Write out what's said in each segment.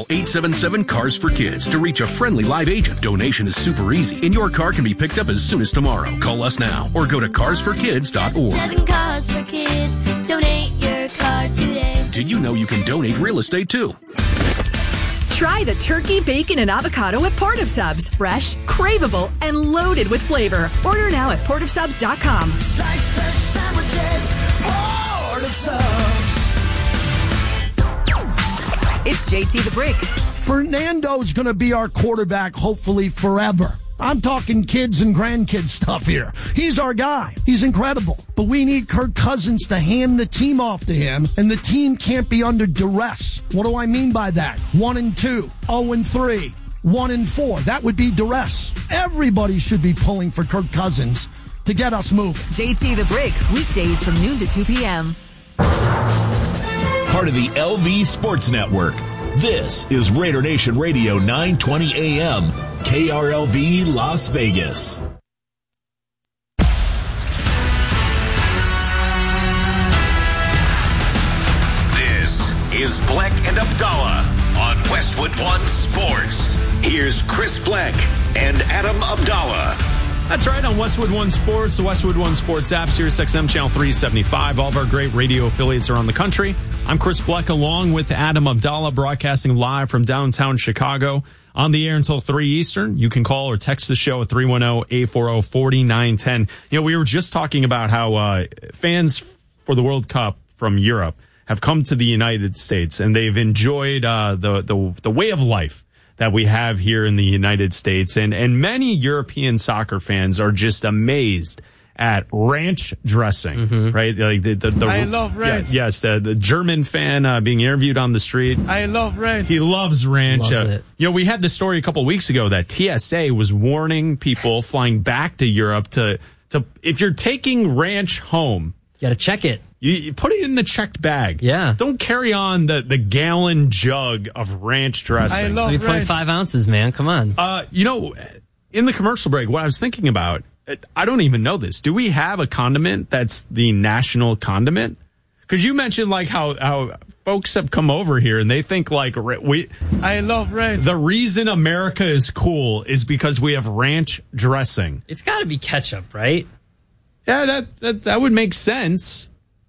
877-CARS-FOR-KIDS to reach a friendly live agent. Donation is super easy, and your car can be picked up as soon as tomorrow. Call us now or go to carsforkids.org. 7 Cars for Kids. Donate your car today. Did you know you can donate real estate too? Try the turkey, bacon, and avocado at Port of Subs. Fresh, craveable, and loaded with flavor. Order now at portofsubs.com. Slice the sandwiches, Port of Subs. It's JT the Brick. Fernando's going to be our quarterback, hopefully forever. I'm talking kids and grandkids stuff here. He's our guy. He's incredible. But we need Kirk Cousins to hand the team off to him, and the team can't be under duress. What do I mean by that? 1-2, 0-3, 1-4. That would be duress. Everybody should be pulling for Kirk Cousins to get us moving. JT the Brick, weekdays from noon to 2 p.m. Part of the LV Sports Network. This is Raider Nation Radio 920 AM, KRLV Las Vegas. This is Bleck and Abdallah on Westwood One Sports. Here's Chris Bleck and Adam Abdallah. That's right, on Westwood One Sports, the Westwood One Sports app, Sirius XM Channel 375. All of our great radio affiliates around the country. I'm Chris Bleck, along with Adam Abdallah, broadcasting live from downtown Chicago. On the air until 3 Eastern. You can call or text the show at 310-840-4910. You know, we were just talking about how fans for the World Cup from Europe have come to the United States, and they've enjoyed the way of life that we have here in the United States. And many European soccer fans are just amazed at ranch dressing, right? Like I love ranch. Yes, the German fan being interviewed on the street. I love ranch. He loves ranch. Loves it. You know, we had the story a couple of weeks ago that TSA was warning people flying back to Europe to if you're taking ranch home, You got to check it. You put it in the checked bag. Yeah. Don't carry on the gallon jug of ranch dressing. I love 3.5 ounces, man. Come on. You know, in the commercial break, what I was thinking about, I don't even know this. Do we have a condiment that's the national condiment? Because you mentioned like how folks have come over here and they think like I love ranch. The reason America is cool is because we have ranch dressing. It's got to be ketchup, right? Yeah, that would make sense.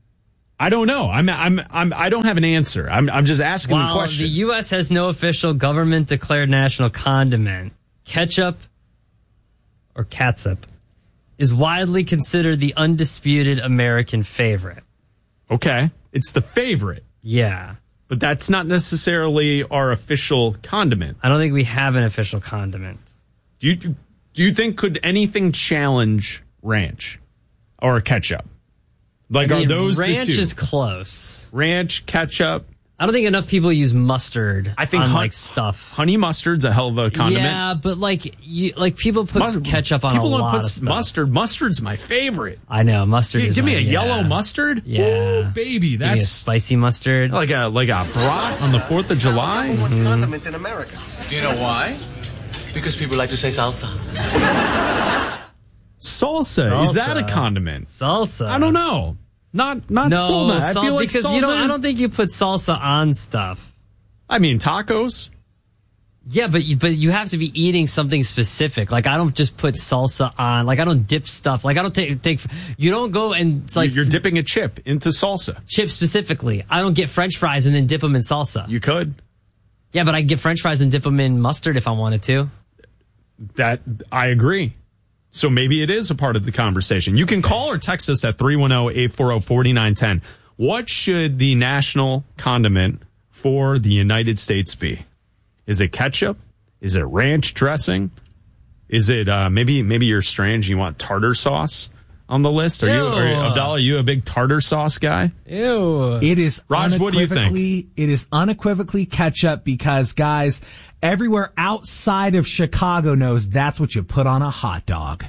I don't know. I don't have an answer. I'm just asking the question. The U.S. has no official government declared national condiment, ketchup or catsup is widely considered the undisputed American favorite. Okay, it's the favorite. Yeah, but that's not necessarily our official condiment. I don't think we have an official condiment. Do you think could anything challenge ranch or ketchup? Like, are those ranch the two? is close. Ranch, ketchup. I don't think enough people use mustard. I think on stuff. Honey mustard's a hell of a condiment. Yeah, but people put ketchup on a lot of stuff. Mustard. Mustard's my favorite. I know mustard. Give me a yellow mustard. Yeah, ooh, baby, that's give me a spicy mustard. Like a brat on the 4th of July. Number one condiment in America. Do you know why? Because people like to say salsa. Salsa. Is that a condiment? Salsa. I don't know. Not sold. I feel like because salsa. I don't think you put salsa on stuff. I mean tacos. Yeah, but you have to be eating something specific. Like I don't just put salsa on. Like I don't dip stuff. Like I don't take. You don't go and it's like you're dipping a chip into salsa. Chip specifically. I don't get French fries and then dip them in salsa. You could. Yeah, but I get French fries and dip them in mustard if I wanted to. That I agree. So maybe it is a part of the conversation. You can call or text us at 310-840-4910. What should the national condiment for the United States be? Is it ketchup? Is it ranch dressing? Is it maybe you're strange, you want tartar sauce on the list? Abdallah, are you a big tartar sauce guy? Ew. It is Raj, what do you think? It is unequivocally ketchup because, guys, everywhere outside of Chicago knows that's what you put on a hot dog.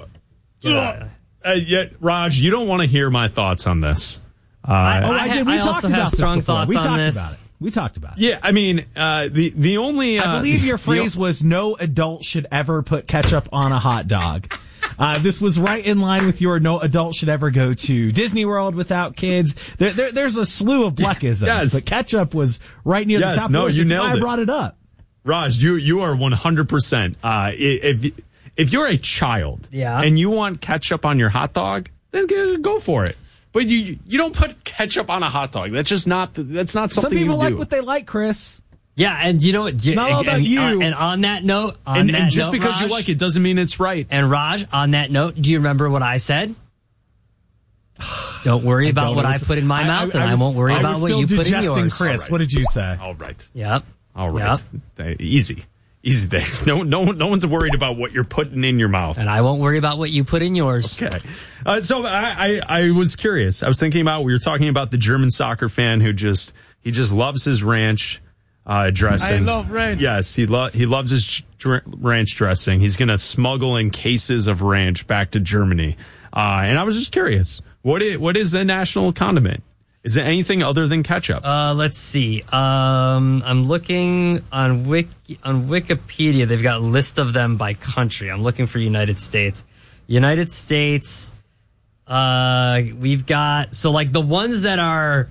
Raj, you don't want to hear my thoughts on this. I did. We I talked also about have this strong before. thoughts We on talked this. about it. We talked about it. Yeah, I mean, the only... I believe your phrase was, no adult should ever put ketchup on a hot dog. This was right in line with your no adult should ever go to Disney World without kids. There's a slew of Bleckisms, Yes. but ketchup was right near the top of the list. You That's nailed why it. I brought it up. Raj, you are 100%. If you're a child and you want ketchup on your hot dog, then go for it. But you don't put ketchup on a hot dog. That's not something Some people you like do. what they like, Chris. Yeah, and you know what? Not all about you. And on that note, And just because you like it doesn't mean it's right. And Raj, on that note, do you remember what I said? Don't worry about what I put in my mouth, and I won't worry about what you put in yours. Chris, Right. what did you say? All right. Yep. All right. Easy there. No one's worried about what you're putting in your mouth. And I won't worry about what you put in yours. Okay. So I was curious. I was thinking about, we were talking about the German soccer fan who just loves his ranch dressing. I love ranch. Yes, he loves his ranch dressing. He's going to smuggle in cases of ranch back to Germany. And I was just curious, what is the national condiment? Is it anything other than ketchup? Let's see. I'm looking on Wikipedia. They've got a list of them by country. I'm looking for United States. United States. We've got the ones that are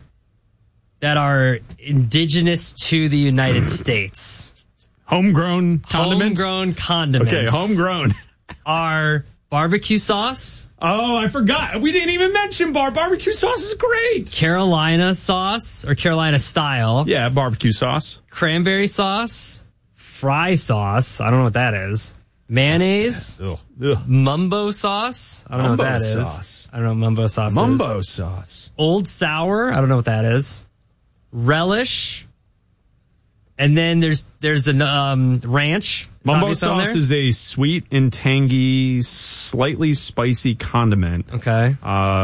indigenous to the United States. Homegrown condiments. Homegrown condiments. Okay, homegrown are barbecue sauce. Oh, I forgot. We didn't even mention barbecue sauce is great. Carolina sauce or Carolina style. Yeah, barbecue sauce. Cranberry sauce. Fry sauce. I don't know what that is. Mayonnaise. Ugh. Mumbo sauce. I don't know what that is. Sauce. I don't know what mumbo sauce is. Mumbo sauce. Old sour. I don't know what that is. Relish. And then there's a ranch. Mumbo sauce is a sweet and tangy, slightly spicy condiment. Okay.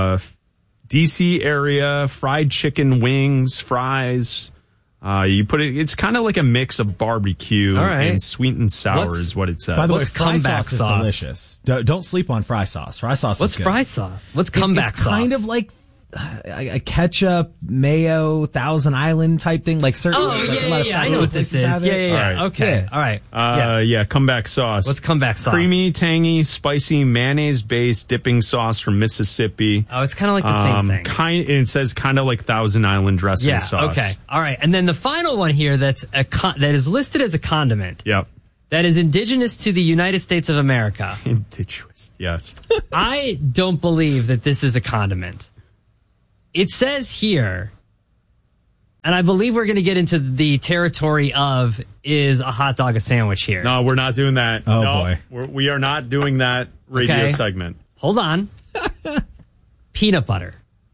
DC area, fried chicken wings, fries. You put it. It's kind of like a mix of barbecue and sweet and sour is what it says. By the way, What's fry comeback sauce is sauce? delicious. Don't sleep on fry sauce. Fry sauce. What's is good. fry sauce? What's comeback it's sauce? Kind of like a ketchup, mayo, Thousand Island type thing. Like certain. Oh, like a lot of yeah. I fast know food what this places is. have it. Yeah. All right. Okay. All right. Yeah, comeback sauce. What's comeback sauce? Creamy, tangy, spicy, mayonnaise-based dipping sauce from Mississippi. Oh, it's kind of like the same thing. It says kind of like Thousand Island dressing sauce. Okay. All right. And then the final one here that is listed as a condiment. Yep. That is indigenous to the United States of America. Indigenous. Yes. I don't believe that this is a condiment. It says here, and I believe we're going to get into the territory of, is a hot dog a sandwich here? No, we're not doing that. Oh, no, boy. We are not doing that radio segment. Hold on. Peanut butter.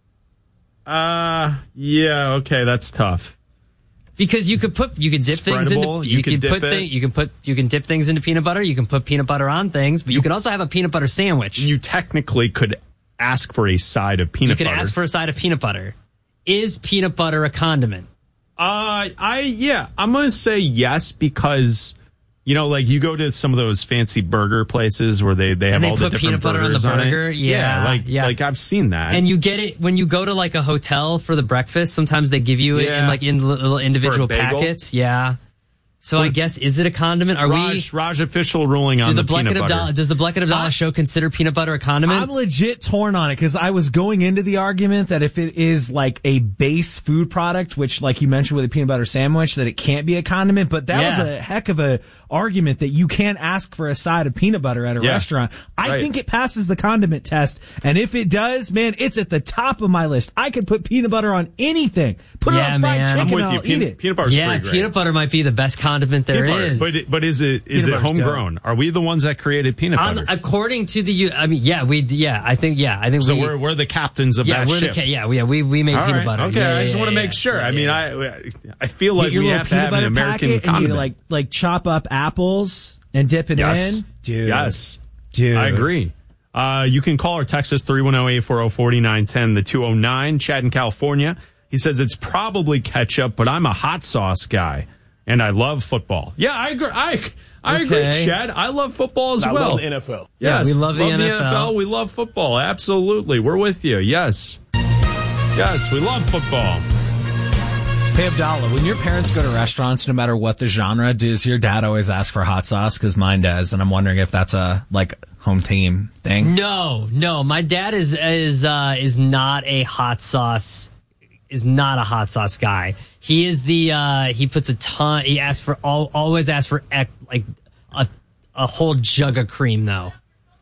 Yeah, okay, that's tough. Because you can dip things into Spreadable, you can dip things into peanut butter. You can put peanut butter on things, but you can also have a peanut butter sandwich. You technically could ask for a side of peanut butter. You can ask for a side of peanut butter. Is peanut butter a condiment? I'm going to say yes because, like you go to some of those fancy burger places where they have all the different peanut butter on the burger. Like I've seen that. And you get it when you go to like a hotel for the breakfast. Sometimes they give you it in little individual packets. Yeah. So I guess, is it a condiment? Raj official ruling on the peanut butter. Does the Bleck and Abdallah show consider peanut butter a condiment? I'm legit torn on it because I was going into the argument that if it is like a base food product, which like you mentioned with a peanut butter sandwich, that it can't be a condiment. But that was a heck of a argument that you can't ask for a side of peanut butter at a restaurant. I think it passes the condiment test. And if it does, man, it's at the top of my list. I could put peanut butter on anything. Put it on fried chicken. I'm with and you. I'll eat it. Peanut butter's pretty great. Peanut butter might be the best condiment there is. But is it homegrown? Are we the ones that created peanut butter? According to the, I think so we're the captains of that ship. We make peanut butter. Okay, I just want to make sure. I feel like we have to have an American condiment. You like chop up apples and dip it in. Dude. Yes. Dude. I agree. You can call or text us 310-840-4910, the 209. Chad in California. He says it's probably ketchup, but I'm a hot sauce guy and I love football. Yeah, I agree. I agree, Chad. I love football as well. I love the NFL. Yes, we love the NFL. We love football. Absolutely. We're with you. Yes. Yes, we love football. Hey, Abdallah, when your parents go to restaurants, no matter what the genre, does your dad always ask for hot sauce? Because mine does, and I'm wondering if that's a home team thing. No. My dad is not a hot sauce. Is not a hot sauce guy. He is he puts a ton. He asks for always asks for like a whole jug of cream though.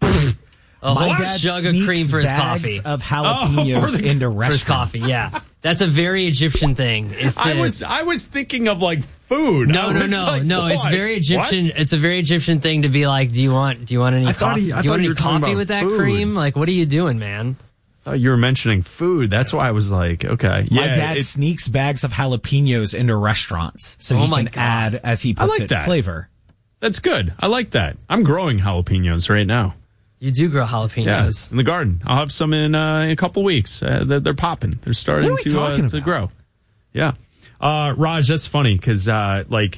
A whole jug of cream for his coffee. Of jalapenos into restaurants. For his coffee, yeah. That's a very Egyptian thing. I was thinking of like food. No. It's very Egyptian. What? It's a very Egyptian thing to be like, do you want any coffee? Do you want any coffee with that cream? Like, what are you doing, man? Oh, you were mentioning food. That's why I was like, okay. My dad sneaks bags of jalapenos into restaurants so he can add, as he puts it, flavor. That's good. I like that. I'm growing jalapenos right now. You do grow jalapenos. Yeah, in the garden. I'll have some in a couple weeks. They're popping. They're starting to grow. Yeah. Raj, that's funny because and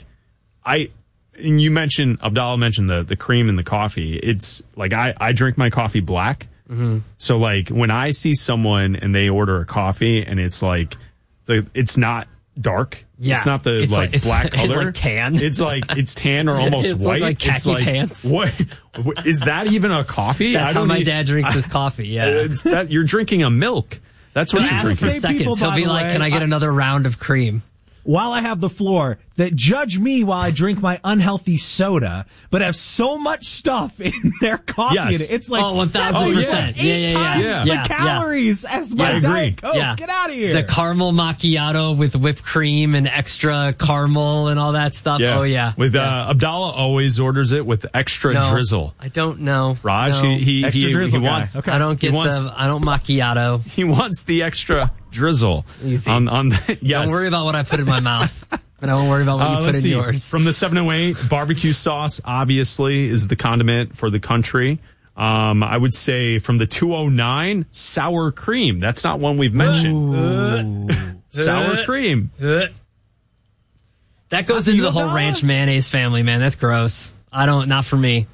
you mentioned, Abdallah mentioned the cream in the coffee. It's like I drink my coffee black. Mm-hmm. So like when I see someone and they order a coffee and it's like it's not dark. Yeah. It's not the black color. It's like tan. It's tan or almost it's white. Like khaki pants. What is that even a coffee? That's how my dad drinks his coffee. Yeah. It's that you're drinking a milk. That's what you're drinking. For seconds. He'll be like, "Can I get another round of cream?" While I have the floor, that judge me while I drink my unhealthy soda, but have so much stuff in their coffee. Yes. It's like 1,000%. Eight times the calories as my Diet Coke. Get out of here. The caramel macchiato with whipped cream and extra caramel and all that stuff. Yeah. Oh yeah. With Abdallah always orders it with extra drizzle. I don't know. Raj, no. he wants. Okay. I don't macchiato. He wants the extra drizzle. Easy. On yes. Don't worry about what I put in my mouth. And I won't worry about what you put in yours. From the 708, barbecue sauce obviously is the condiment for the country. I would say from the 209, sour cream. That's not one we've mentioned. Sour cream. That goes into the whole ranch mayonnaise family, man. That's gross. Not for me.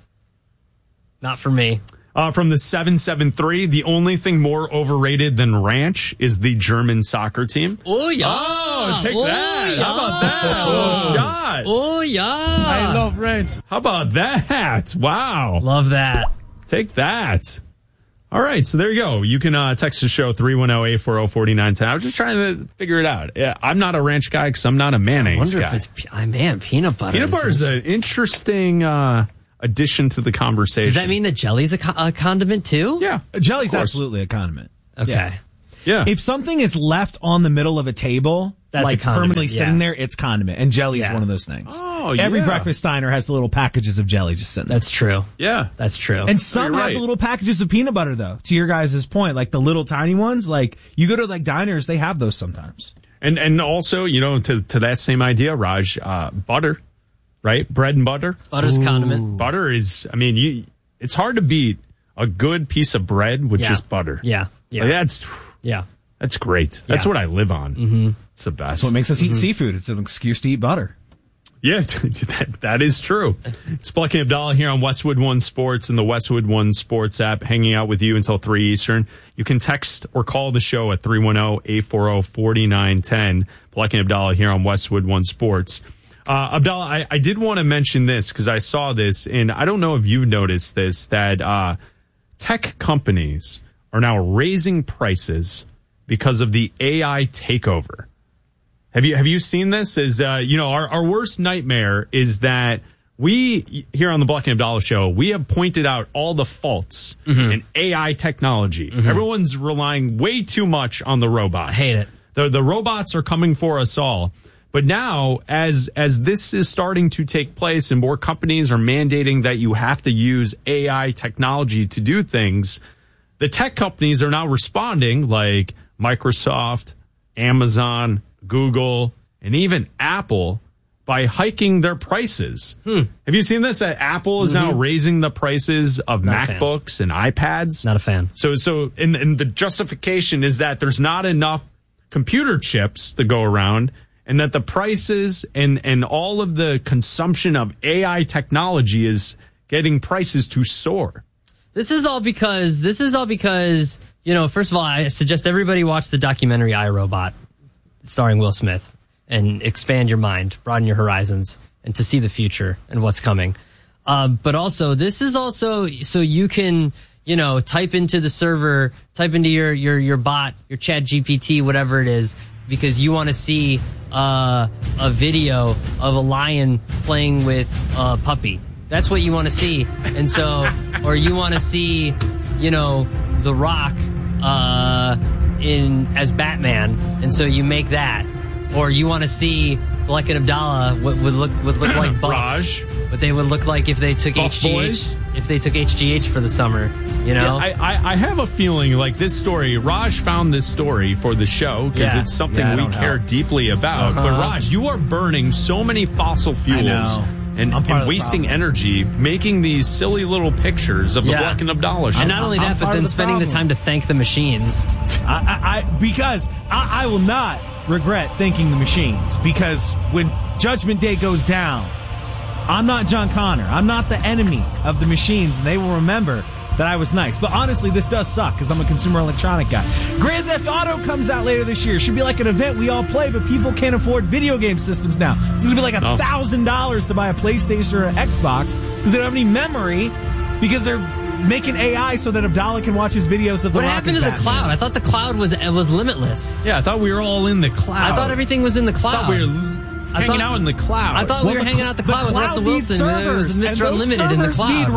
Not for me. From the 773, the only thing more overrated than ranch is the German soccer team. Oh, yeah. Oh, take that. Yeah. How about that? A little shot. Oh, yeah. I love ranch. How about that? Wow. Love that. Take that. All right, so there you go. You can text the show 310-840-4910. I was just trying to figure it out. Yeah, I'm not a ranch guy because I'm not a mayonnaise guy. I wonder if it's, peanut butter. Peanut butter is an interesting addition to the conversation. Does that mean that jelly's a condiment too? Yeah. Jelly's absolutely a condiment. Okay. Yeah. If something is left on the middle of a table, that's like permanently sitting there, it's condiment. And jelly is one of those things. Oh, Every breakfast diner has the little packages of jelly just sitting there. That's true. Yeah. That's true. And some have the little packages of peanut butter, though, to your guys' point. Like the little tiny ones, like you go to like diners, they have those sometimes. And also, to that same idea, Raj, butter. Right? Bread and butter. Butter's condiment. Butter is, it's hard to beat a good piece of bread with just butter. Yeah. Yeah. Like that's great. That's what I live on. Mm-hmm. It's the best. That's what makes us eat seafood. It's an excuse to eat butter. Yeah, that is true. It's Black and Abdallah here on Westwood One Sports and the Westwood One Sports app, hanging out with you until 3 Eastern. You can text or call the show at 310-840-4910. Black and Abdallah here on Westwood One Sports. Abdallah, I did want to mention this because I saw this, and I don't know if you've noticed this, that tech companies are now raising prices because of the AI takeover. Have you seen this? Our worst nightmare is that we, here on the Black and Abdallah show, we have pointed out all the faults in AI technology. Mm-hmm. Everyone's relying way too much on the robots. I hate it. The robots are coming for us all. But now, as this is starting to take place and more companies are mandating that you have to use AI technology to do things, the tech companies are now responding, like Microsoft, Amazon, Google, and even Apple, by hiking their prices. Have you seen this? Apple is now raising the prices of MacBooks and iPads. Not a fan. So and the justification is that there's not enough computer chips to go around, and that the prices and all of the consumption of AI technology is getting prices to soar. This is all because, first of all, I suggest everybody watch the documentary iRobot, starring Will Smith. and expand your mind, broaden your horizons, and to see the future and what's coming. But also, this is also so you can, type into the server, type into your bot, your Chat GPT, whatever it is, because you want to see a video of a lion playing with a puppy. That's what you want to see. And so, or you want to see, The Rock as Batman, and so you make that. Or you want to see Black and Abdallah would look like Buff. Raj. What they would look like if they took Buff HGH. Boys? If they took HGH for the summer, Yeah, I have a feeling like this story, Raj found this story for the show because it's something we care deeply about. But Raj, you are burning so many fossil fuels and wasting energy making these silly little pictures of the Black and Abdallah show. And not only that, but then spending the time to thank the machines. Because I will not regret thanking the machines, because when Judgment Day goes down, I'm not John Connor. I'm not the enemy of the machines, and they will remember that I was nice. But honestly, this does suck because I'm a consumer electronic guy. Grand Theft Auto comes out later this year. Should be like an event we all play, but people can't afford video game systems now. It's going to be like $1,000 to buy a PlayStation or an Xbox because they don't have any memory because they're making AI so that Abdallah can watch his videos of the What happened to the cloud? I thought the cloud was limitless. Yeah, I thought we were all in the cloud. I thought everything was in the cloud. I thought we were hanging out in the cloud. I thought we were hanging out in the cloud with Russell Wilson. It was Mr. Unlimited in the cloud. Need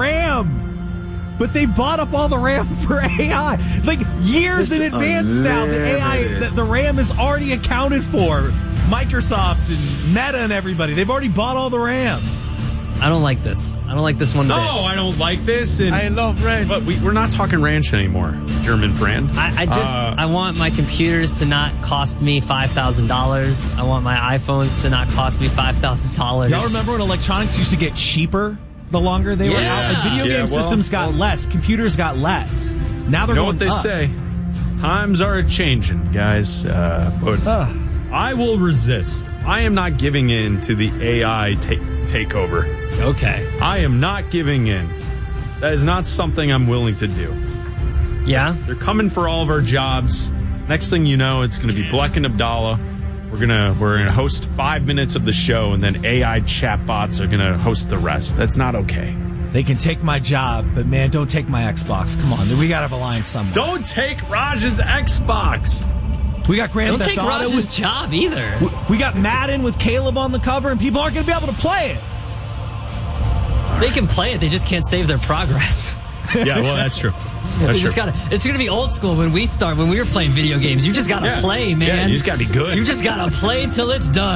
RAM, but they bought up all the RAM for AI like years in advance now. The AI, the RAM is already accounted for. Microsoft and Meta and everybody, they've already bought all the RAM. I don't like this. I don't like this one bit. No, I don't like this. And, I love ranch. But we're not talking ranch anymore, German friend. I want my computers to not cost me $5,000. I want my iPhones to not cost me $5,000. Y'all remember when electronics used to get cheaper the longer they were out? Like video game systems got less, computers got less. Now they're going what they up. say. Times are a-changing, guys. But I will resist. I am not giving in to the AI takeover. Okay. I am not giving in. That is not something I'm willing to do. Yeah? They're coming for all of our jobs. Next thing you know, it's going to be Black and Abdallah. We're gonna host 5 minutes of the show, and then AI chatbots are gonna host the rest. That's not okay. They can take my job, but man, don't take my Xbox. Come on, we gotta have a line somewhere. Don't take Raj's Xbox. We got Grand Theft Auto. Don't take Raj's job either. We got Madden with Caleb on the cover, and people aren't going to be able to play it. They can play it, they just can't save their progress. Yeah, well, that's true. It's going to be old school when we were playing video games. You just got to play, man. Yeah, you just got to be good. You just got to play till it's done.